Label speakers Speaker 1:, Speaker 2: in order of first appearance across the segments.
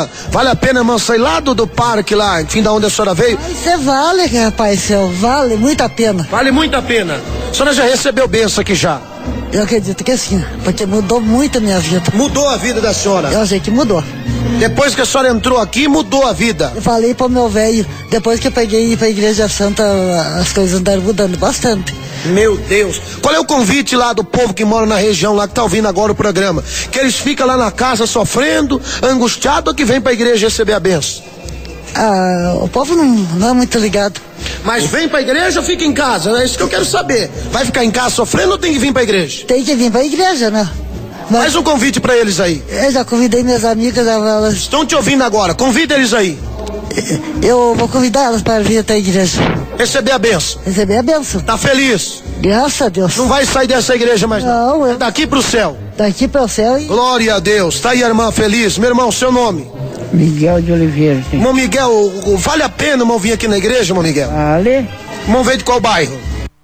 Speaker 1: senhora. Vale a pena, irmã, sair lá do parque lá, enfim, da onde a senhora veio?
Speaker 2: Você vale, rapaz, vale muito a pena.
Speaker 1: Vale muito a pena. A senhora já recebeu bênção aqui já?
Speaker 2: Eu acredito que sim, porque mudou muito a minha vida.
Speaker 1: Mudou a vida da senhora?
Speaker 2: Eu sei que mudou.
Speaker 1: Depois que a senhora entrou aqui, mudou a vida?
Speaker 2: Eu falei pro meu velho, depois que eu peguei pra Igreja Santa, as coisas andaram mudando bastante.
Speaker 1: Meu Deus. Qual é o convite lá do povo que mora na região lá, que tá ouvindo agora o programa? Que eles ficam lá na casa sofrendo, angustiado, ou que vem pra igreja receber a benção?
Speaker 2: O povo não é muito ligado.
Speaker 1: Mas vem pra igreja ou fica em casa? É isso que eu quero saber. Vai ficar em casa sofrendo ou tem que vir pra igreja?
Speaker 2: Tem que vir pra igreja, né? Mas
Speaker 1: faz um convite pra eles aí.
Speaker 2: Eu já convidei minhas amigas, elas
Speaker 1: estão te ouvindo agora, convida eles aí.
Speaker 2: Eu vou convidar elas para vir até a igreja.
Speaker 1: Receber a benção.
Speaker 2: Receber a benção.
Speaker 1: Tá feliz?
Speaker 2: Graças a Deus.
Speaker 1: Não vai sair dessa igreja mais não.
Speaker 2: Não.
Speaker 1: Daqui pro céu.
Speaker 2: Daqui pro céu.
Speaker 1: Glória a Deus. Tá aí a irmã feliz. Meu irmão, seu nome?
Speaker 3: Miguel de Oliveira. Sim.
Speaker 1: Irmão Miguel, vale a pena, irmão, vir aqui na igreja, irmão Miguel?
Speaker 3: Vale.
Speaker 1: Irmão, veio de qual bairro?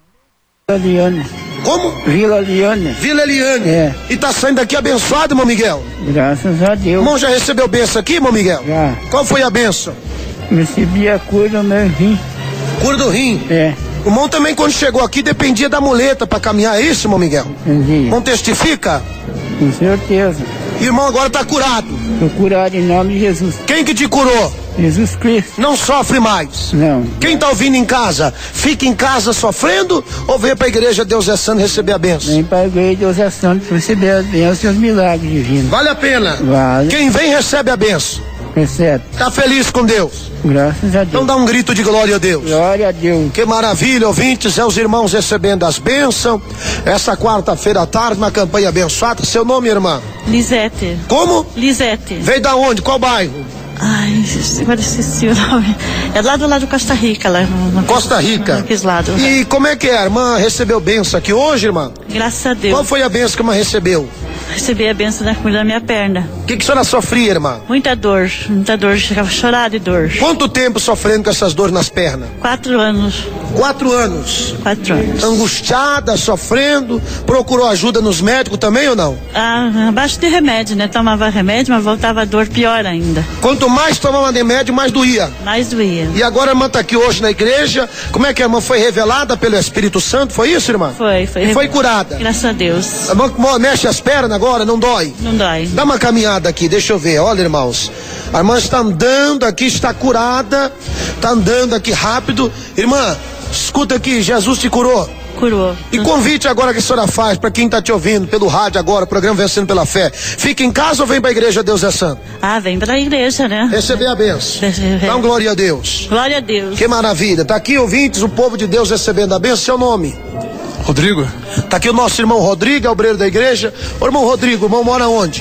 Speaker 3: Vila Eliane.
Speaker 1: Como?
Speaker 3: Vila Eliane.
Speaker 1: Vila Eliane.
Speaker 3: É.
Speaker 1: E tá saindo daqui abençoado, irmão Miguel?
Speaker 3: Graças a Deus.
Speaker 1: Irmão, já recebeu benção aqui, irmão Miguel?
Speaker 3: Já.
Speaker 1: Qual foi a benção?
Speaker 3: Recebi a cura do meu rim.
Speaker 1: Cura do rim?
Speaker 3: É.
Speaker 1: O irmão também, quando chegou aqui, dependia da muleta para caminhar, é isso, irmão Miguel?
Speaker 3: Entendi.
Speaker 1: Irmão, testifica?
Speaker 3: Com certeza.
Speaker 1: E irmão, agora tá curado.
Speaker 3: Tô curado em nome de Jesus.
Speaker 1: Quem que te curou?
Speaker 3: Jesus Cristo.
Speaker 1: Não sofre mais.
Speaker 3: Não.
Speaker 1: Quem tá ouvindo em casa, fica em casa sofrendo ou vem pra igreja Deus é Santo receber a benção?
Speaker 3: Vem pra igreja Deus é Santo receber as bênçãos e os milagres divinos.
Speaker 1: Vale a pena?
Speaker 3: Vale.
Speaker 1: Quem vem recebe a benção.
Speaker 3: Recebe.
Speaker 1: Tá feliz com Deus?
Speaker 3: Graças a Deus.
Speaker 1: Então dá um grito de glória a Deus.
Speaker 3: Glória a Deus.
Speaker 1: Que maravilha, ouvintes, é os irmãos recebendo as bênçãos. Essa quarta-feira à tarde, uma campanha abençoada. Seu nome, irmã?
Speaker 4: Lisete.
Speaker 1: Como?
Speaker 4: Lisete.
Speaker 1: Veio da onde? Qual bairro?
Speaker 4: Ai, agora esqueci o nome. É lá do lado de Costa Rica, lá no
Speaker 1: Costa Rica.
Speaker 4: Naqueles lados.
Speaker 1: E como é que é? A irmã recebeu bênção aqui hoje, irmã?
Speaker 4: Graças a Deus.
Speaker 1: Qual foi a bênção que a irmã recebeu?
Speaker 4: Recebi a benção da comida da minha perna.
Speaker 1: O que a senhora sofria, irmã?
Speaker 4: Muita dor, chegava a chorar de dor.
Speaker 1: Quanto tempo sofrendo com essas dores nas pernas?
Speaker 4: 4 anos.
Speaker 1: 4 anos.
Speaker 4: 4 anos.
Speaker 1: Angustiada, sofrendo, procurou ajuda nos médicos também ou não?
Speaker 4: Abaixo de remédio, né? Tomava remédio, mas voltava a dor pior ainda.
Speaker 1: Quanto mais tomava remédio, mais doía.
Speaker 4: Mais doía.
Speaker 1: E agora a irmã está aqui hoje na igreja. Como é que a irmã foi revelada pelo Espírito Santo? Foi isso, irmã?
Speaker 4: Foi.
Speaker 1: E foi curada.
Speaker 4: Graças a Deus.
Speaker 1: A irmã mexe as pernas agora, não dói?
Speaker 4: Não dói.
Speaker 1: Dá uma caminhada aqui, deixa eu ver. Olha, irmãos. A irmã está andando aqui, está curada. Está andando aqui rápido. Irmã, escuta aqui, Jesus te curou.
Speaker 4: Curou.
Speaker 1: E convite agora que a senhora faz para quem está te ouvindo pelo rádio agora, o programa Vencendo pela Fé. Fica em casa ou vem para a igreja Deus é Santo?
Speaker 4: Vem para a igreja, né?
Speaker 1: Receber a benção. Dá um glória a Deus.
Speaker 4: Glória a Deus.
Speaker 1: Que maravilha. Tá aqui, ouvintes, o povo de Deus recebendo a benção. Seu nome?
Speaker 5: Rodrigo.
Speaker 1: Tá aqui o nosso irmão Rodrigo, é obreiro da igreja. Ô, irmão Rodrigo, o irmão mora onde?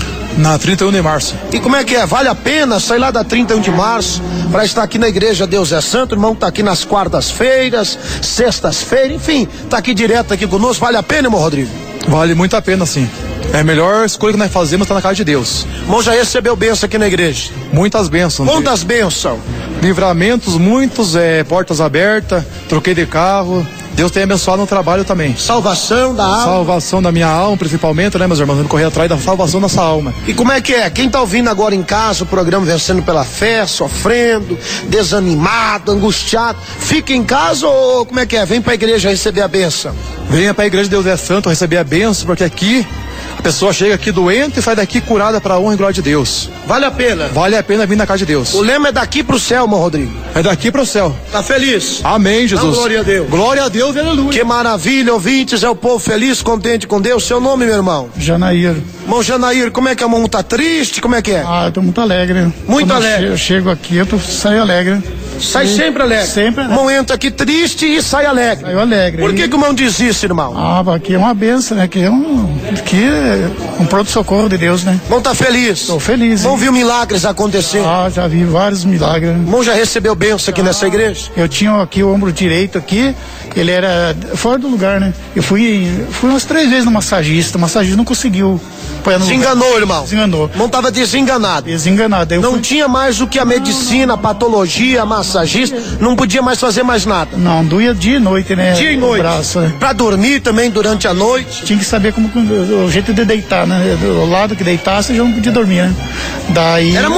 Speaker 5: Na 31 de março.
Speaker 1: E como é que é? Vale a pena sair lá da 31 de março para estar aqui na igreja Deus é Santo? O irmão tá aqui nas quartas-feiras, sextas-feiras, enfim, tá aqui direto aqui conosco. Vale a pena, irmão Rodrigo?
Speaker 5: Vale muito a pena, sim. É a melhor escolha que nós fazemos, tá na casa de Deus.
Speaker 1: Irmão, já recebeu bênção aqui na igreja?
Speaker 5: Muitas bênçãos.
Speaker 1: Quantas bênçãos?
Speaker 5: Livramentos, muitos, portas abertas, troquei de carro. Deus tem abençoado no trabalho também.
Speaker 1: Salvação da alma.
Speaker 5: Salvação da minha alma, principalmente, né, meus irmãos? Vamos correr atrás da salvação da nossa alma.
Speaker 1: E como é que é? Quem tá ouvindo agora em casa o programa Vencendo pela Fé, sofrendo, desanimado, angustiado, fica em casa ou como é que é? Vem pra igreja receber a benção.
Speaker 5: Venha pra igreja Deus é Santo receber a benção, porque aqui a pessoa chega aqui doente e sai daqui curada para a honra e glória de Deus.
Speaker 1: Vale a pena?
Speaker 5: Vale a pena vir na casa de Deus.
Speaker 1: O lema é daqui pro céu, irmão Rodrigo.
Speaker 5: É daqui pro céu.
Speaker 1: Tá feliz?
Speaker 5: Amém, Jesus.
Speaker 1: Então, glória a Deus.
Speaker 5: Glória a Deus, aleluia.
Speaker 1: Que maravilha, ouvintes, é o povo feliz, contente com Deus. Seu nome, meu irmão?
Speaker 6: Janair.
Speaker 1: Irmão Janair, como é que a mão tá triste? Como é que é?
Speaker 6: Eu tô muito alegre.
Speaker 1: Muito alegre.
Speaker 6: Eu chego aqui, saio alegre.
Speaker 1: Sai sempre alegre.
Speaker 6: Sempre alegre.
Speaker 1: O irmão entra aqui triste e sai alegre.
Speaker 6: Saiu alegre.
Speaker 1: Por que o irmão diz isso, irmão?
Speaker 6: Aqui é uma benção, né? Aqui é um pronto-socorro de Deus, né?
Speaker 1: Irmão tá feliz?
Speaker 6: Tô feliz.
Speaker 1: Irmão viu milagres acontecer?
Speaker 6: Já vi vários milagres.
Speaker 1: Irmão já recebeu bênção aqui nessa igreja?
Speaker 6: Eu tinha aqui o ombro direito aqui, ele era fora do lugar, né? Eu fui umas 3 vezes no massagista, o massagista não conseguiu.
Speaker 1: Desenganou, irmão?
Speaker 6: Desenganou.
Speaker 1: O irmão tava desenganado.
Speaker 6: Desenganado.
Speaker 1: Não tinha mais o que a medicina, a patologia, a massagista, não podia mais fazer mais nada.
Speaker 6: Não, doía dia e noite, né?
Speaker 1: Dia e noite.
Speaker 6: Braço, né?
Speaker 1: Pra dormir também durante a noite.
Speaker 6: Tinha que saber o jeito de deitar, né? Do lado que deitasse já não podia dormir, né? Daí.